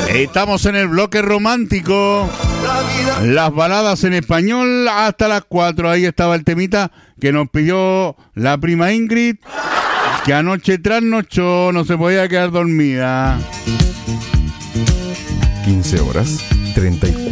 Estamos en el bloque romántico. Las baladas en español hasta las 4. Ahí estaba el temita que nos pidió la prima Ingrid, que anoche trasnochó, no se podía quedar dormida. 15 horas 34